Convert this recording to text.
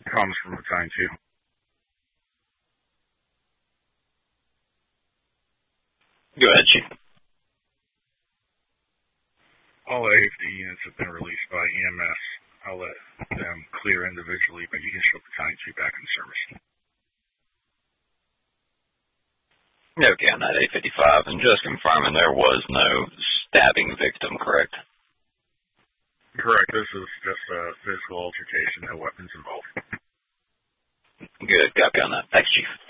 Comes from Battalion 2. Go ahead, Chief. All AFD units have been released by EMS. I'll let them clear individually, but you can show Battalion 2 back in service. Okay, on that 855, and just confirming there was no stabbing victim, correct? Correct. This is just a physical altercation, no weapons involved. Good. Copy on that. Thanks, Chief.